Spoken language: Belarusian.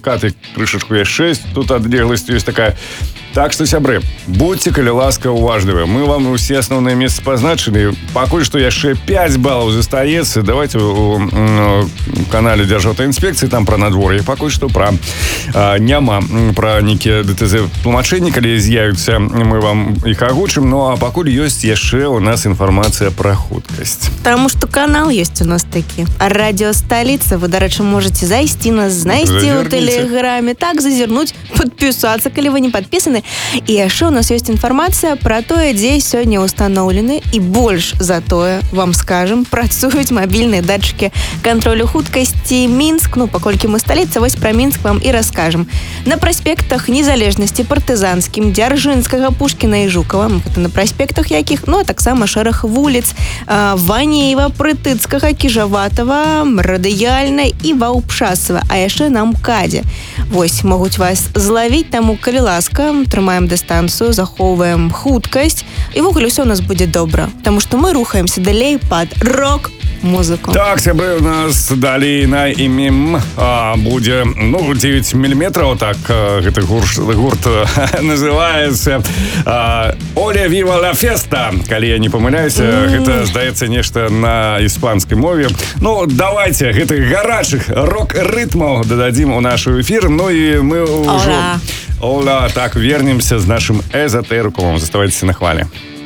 каты крышачку яшчэ. Тут адлегласць ёсць такая. Так что, сябры, будьте, калі ласка, уважлівы. Мы вам усе асноўныя месцы пазначылі. Пакуль што яшчэ 5 балаў застаецца. Давайте у канале Дзяржаўнай інспекцыі там пра надвор'е. Пакуль што пра няма пра нейкія ДТЗ тлумачэнні, калі з'явяцца, мы вам іх агучым. Ну а пакуль ёсць яшчэ у нас інфармацыя пра хуткасць. Таму што канал ёсць у нас такі. Радіо Сталіца. Вы, дарэчы, можете зайсці нас, знайсці ў тэлеграме, так зазірнуць, падпісацца, калі вы не падпісаны. І яшчэ у нас ёсць інфармацыя пра тое, дзе сёння ўстаноўлены, і больш за тое, вам скажам, працуюць мабільныя датчыкі кантролю хуткасці Мінск. Ну, паколькі мы сталіца, вось пра Мінск вам і раскажам. На праспектах Незалежнасці, Партызанскім, Дзяржынскага, Пушкіна і Жукава, гэта на праспектах якіх, ну, а таксама шэраг вуліц Ванеева, Прытыцкага, Кіжаватава, Радыяльнай і Ваўпшасава, а яшчэ на МКАДзе. Вось, могуць вас злавіць, таму, калі ласка, трымаем дыстанцыю, захоўваем хуткасць, і ввогуле ўсё у нас будзе добра, таму што мы рухаемся далей пад рок-музыку. Так, сябры, у нас далей на імем будзе, 9 міліметраў, так гэты гурт называецца «Оля Вива ла Феста», калі я не памыляюся, гэта, здаецца, нешта на іспанскай мове. Ну, давайте гэтых гарачых рок-рытмаў дададзім у наш эфір, ну і мы ўжо... Оля, так, вернемся з нашым эзотэрыкумам. Заставайтеся на хвалі.